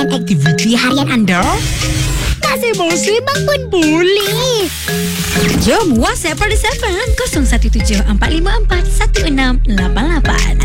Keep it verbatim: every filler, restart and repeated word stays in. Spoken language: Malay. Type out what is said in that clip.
aktiviti harian anda? Tak sibuk-sibuk pun boleh. Jom WhatsApp pada Seven kosong satu tujuh empat lima empat satu enam lapan lapan.